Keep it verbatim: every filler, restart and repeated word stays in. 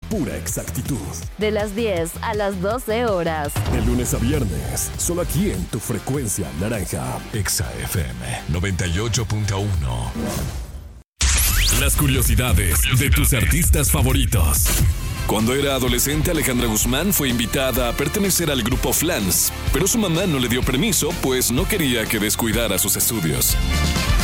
pura exactitud. De las diez a las doce horas. De lunes a viernes, solo aquí en tu frecuencia naranja. Exa F M noventa y ocho punto uno. Las curiosidades de tus artistas favoritos. Cuando era adolescente, Alejandra Guzmán fue invitada a pertenecer al grupo Flans, pero su mamá no le dio permiso, pues no quería que descuidara sus estudios.